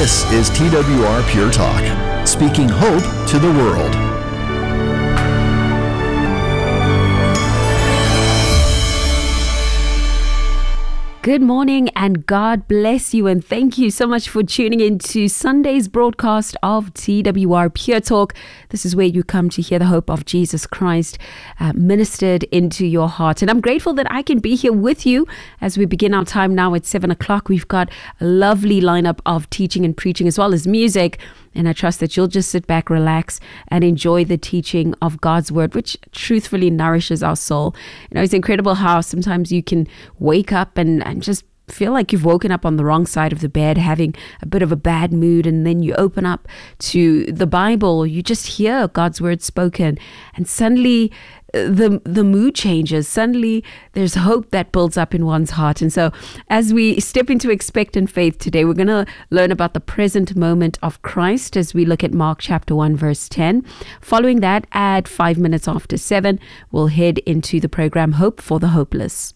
This is TWR Pure Talk, speaking hope to the world. Good morning and God bless you, and thank you so much for tuning in to Sunday's broadcast of TWR Pure Talk. This is where you come to hear the hope of Jesus Christ ministered into your heart. And I'm grateful that I can be here with you as we begin our time now at 7 o'clock. We've got a lovely lineup of teaching and preaching as well as music. And I trust that you'll just sit back, relax, and enjoy the teaching of God's word, which truthfully nourishes our soul. You know, it's incredible how sometimes you can wake up and just feel like you've woken up on the wrong side of the bed, having a bit of a bad mood, and then you open up to the Bible, you just hear God's word spoken, and suddenly the mood changes. Suddenly there's hope that builds up in one's heart. And so as we step into expectant faith today, we're going to learn about the present moment of Christ as we look at Mark chapter 1 verse 10. Following that, at 5 minutes after 7, we'll head into the program Hope for the Hopeless.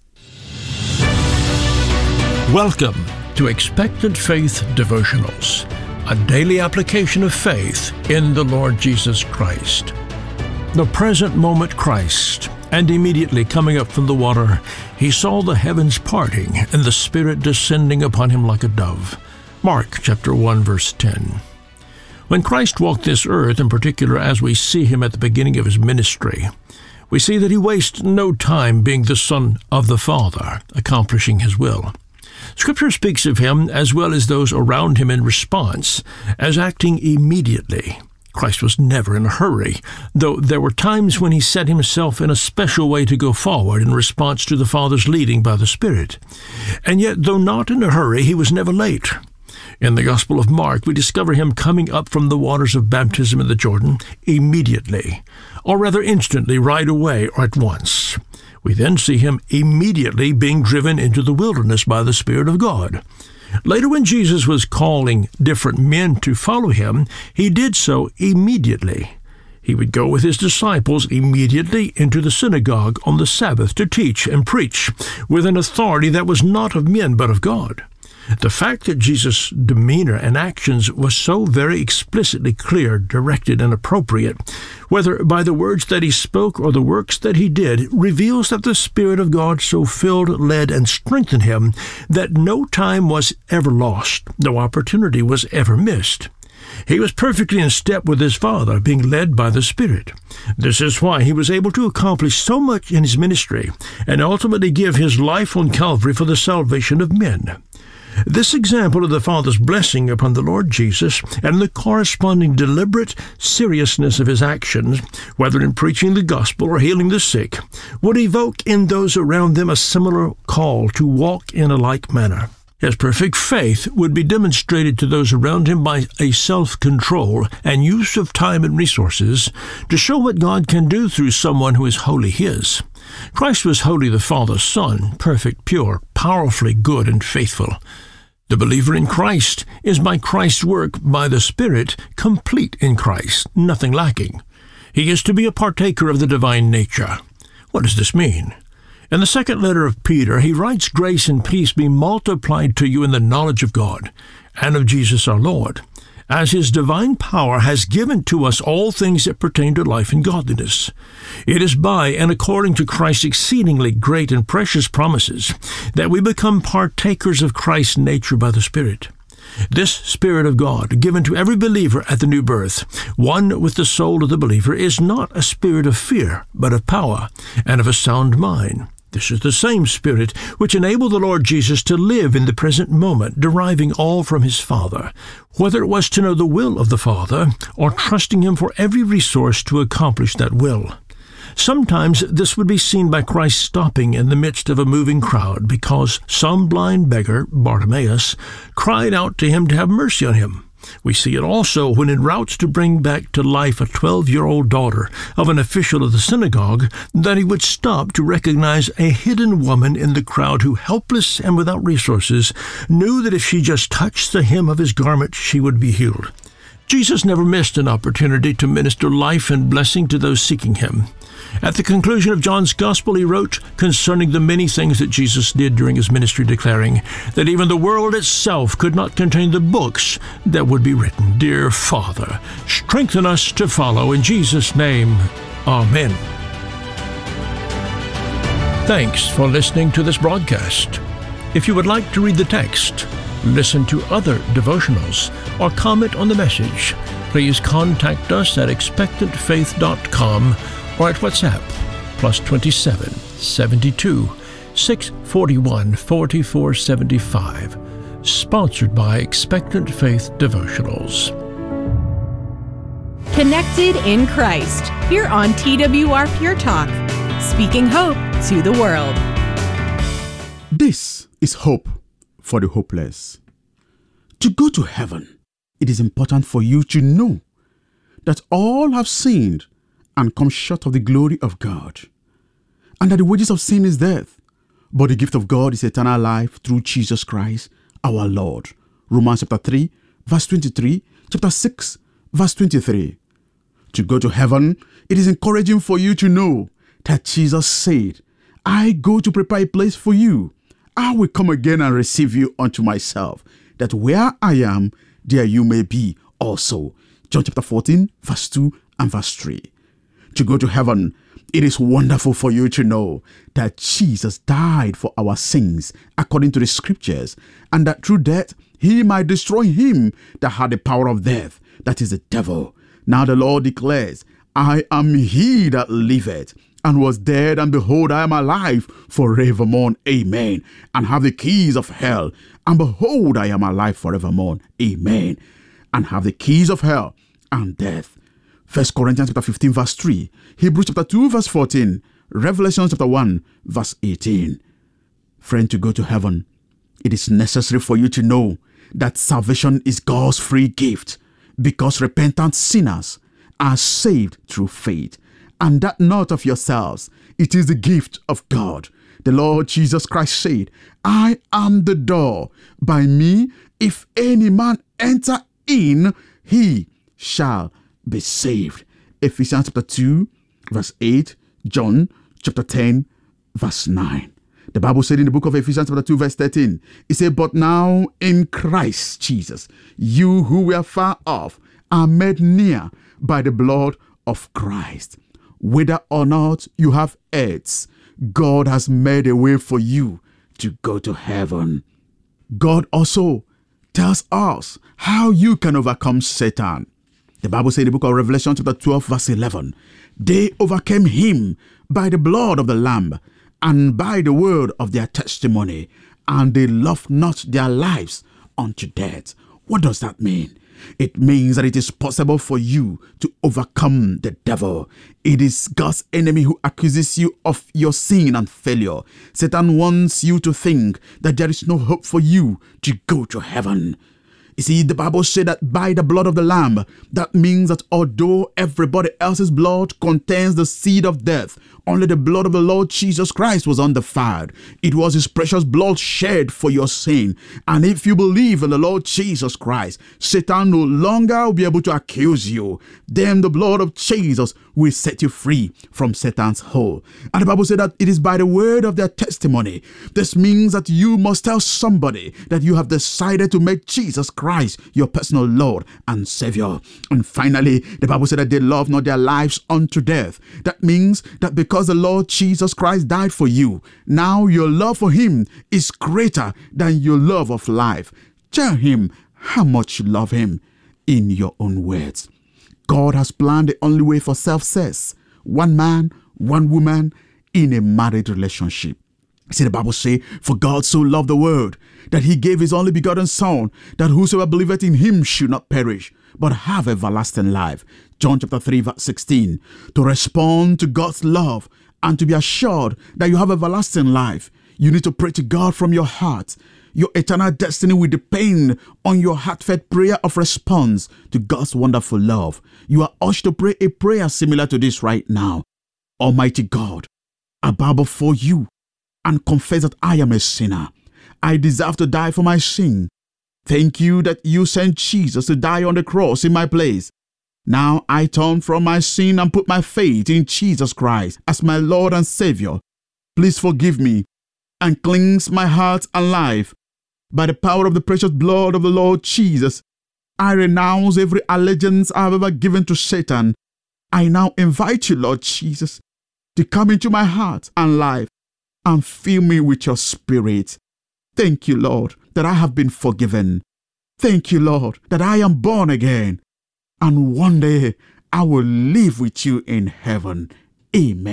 Welcome to Expectant Faith Devotionals, a daily application of faith in the Lord Jesus Christ. The present moment Christ, and immediately coming up from the water, he saw the heavens parting and the Spirit descending upon him like a dove. Mark chapter 1 verse 10. When Christ walked this earth, in particular as we see him at the beginning of his ministry, we see that he wastes no time being the Son of the Father, accomplishing his will. Scripture speaks of him, as well as those around him in response, as acting immediately. Christ was never in a hurry, though there were times when he set himself in a special way to go forward in response to the Father's leading by the Spirit. And yet, though not in a hurry, he was never late. In the Gospel of Mark, we discover him coming up from the waters of baptism in the Jordan immediately, or rather instantly, right away or at once. We then see him immediately being driven into the wilderness by the Spirit of God. Later, when Jesus was calling different men to follow him, he did so immediately. He would go with his disciples immediately into the synagogue on the Sabbath to teach and preach with an authority that was not of men but of God. The fact that Jesus' demeanor and actions was so very explicitly clear, directed, and appropriate, whether by the words that he spoke or the works that he did, reveals that the Spirit of God so filled, led, and strengthened him that no time was ever lost, no opportunity was ever missed. He was perfectly in step with his Father, being led by the Spirit. This is why he was able to accomplish so much in his ministry and ultimately give his life on Calvary for the salvation of men. This example of the Father's blessing upon the Lord Jesus and the corresponding deliberate seriousness of his actions, whether in preaching the gospel or healing the sick, would evoke in those around them a similar call to walk in a like manner. His perfect faith would be demonstrated to those around him by a self-control and use of time and resources to show what God can do through someone who is wholly his. Christ was wholly the Father's Son, perfect, pure, powerfully good and faithful. The believer in Christ is by Christ's work, by the Spirit, complete in Christ, nothing lacking. He is to be a partaker of the divine nature. What does this mean? In the second letter of Peter, he writes, "Grace and peace be multiplied to you in the knowledge of God and of Jesus our Lord, as his divine power has given to us all things that pertain to life and godliness. It is by and according to Christ's exceedingly great and precious promises that we become partakers of Christ's nature by the Spirit. This Spirit of God, given to every believer at the new birth, one with the soul of the believer, is not a spirit of fear, but of power and of a sound mind. This is the same Spirit which enabled the Lord Jesus to live in the present moment, deriving all from his Father, whether it was to know the will of the Father or trusting him for every resource to accomplish that will. Sometimes this would be seen by Christ stopping in the midst of a moving crowd because some blind beggar, Bartimaeus, cried out to him to have mercy on him. We see it also when en route to bring back to life a 12-year-old daughter of an official of the synagogue, that he would stop to recognize a hidden woman in the crowd who, helpless and without resources, knew that if she just touched the hem of his garment, she would be healed. Jesus never missed an opportunity to minister life and blessing to those seeking him. At the conclusion of John's Gospel, he wrote concerning the many things that Jesus did during his ministry, declaring that even the world itself could not contain the books that would be written. Dear Father, strengthen us to follow. In Jesus' name, Amen. Thanks for listening to this broadcast. If you would like to read the text, listen to other devotionals, or comment on the message, please contact us at expectantfaith.com or at WhatsApp +27 72 641 4475. Sponsored by Expectant Faith Devotionals. Connected in Christ, here on TWR Pure Talk, speaking hope to the world. This is hope for the hopeless. To go to heaven, it is important for you to know that all have sinned and come short of the glory of God, and that the wages of sin is death, but the gift of God is eternal life through Jesus Christ our Lord. Romans chapter 3, verse 23, chapter 6, verse 23. To go to heaven, it is encouraging for you to know that Jesus said, I go to prepare a place for you. I will come again and receive you unto myself, that where I am, there you may be also. John chapter 14, verse 2 and verse 3. To go to heaven, it is wonderful for you to know that Jesus died for our sins according to the scriptures, and that through death he might destroy him that had the power of death, that is the devil. Now the Lord declares, I am he that liveth, and was dead, and behold, I am alive forevermore. Amen. And have the keys of hell, and behold, I am alive forevermore. Amen. And have the keys of hell and death. 1 Corinthians chapter 15, verse 3. Hebrews chapter 2, verse 14. Revelation chapter 1, verse 18. Friend, to go to heaven, it is necessary for you to know that salvation is God's free gift, because repentant sinners are saved through faith, and that not of yourselves. It is the gift of God. The Lord Jesus Christ said, I am the door. By me, if any man enter in, he shall be saved. Ephesians chapter 2, verse 8. John chapter 10, verse 9. The Bible said in the book of Ephesians chapter 2, verse 13, it said, but now in Christ Jesus, you who were far off are made near by the blood of Christ. Whether or not you have heirs, God has made a way for you to go to heaven. God also tells us how you can overcome Satan. The Bible says in the book of Revelation chapter 12, verse 11, they overcame him by the blood of the Lamb and by the word of their testimony, and they loved not their lives unto death. What does that mean? It means that it is possible for you to overcome the devil. It is God's enemy who accuses you of your sin and failure. Satan wants you to think that there is no hope for you to go to heaven. You see, the Bible said that by the blood of the Lamb, that means that although everybody else's blood contains the seed of death, only the blood of the Lord Jesus Christ was undefiled. It was his precious blood shed for your sin. And if you believe in the Lord Jesus Christ, Satan no longer will be able to accuse you. Then the blood of Jesus will set you free from Satan's hold. And the Bible said that it is by the word of their testimony. This means that you must tell somebody that you have decided to make Jesus Christ your personal Lord and Savior. And finally, the Bible said that they love not their lives unto death. That means that because the Lord Jesus Christ died for you, now your love for him is greater than your love of life. Tell him how much you love him in your own words. God has planned the only way for success: one man, one woman in a married relationship. See, the Bible says, for God so loved the world that he gave his only begotten Son, that whosoever believeth in him should not perish, but have everlasting life. John chapter 3, verse 16. To respond to God's love and to be assured that you have everlasting life, you need to pray to God from your heart. Your eternal destiny will depend on your heartfelt prayer of response to God's wonderful love. You are urged to pray a prayer similar to this right now. Almighty God, I bow before you and confess that I am a sinner. I deserve to die for my sin. Thank you that you sent Jesus to die on the cross in my place. Now I turn from my sin and put my faith in Jesus Christ as my Lord and Savior. Please forgive me and cleanse my heart and life. By the power of the precious blood of the Lord Jesus, I renounce every allegiance I've ever given to Satan. I now invite you, Lord Jesus, to come into my heart and life and fill me with your Spirit. Thank you, Lord, that I have been forgiven. Thank you, Lord, that I am born again. And one day I will live with you in heaven. Amen.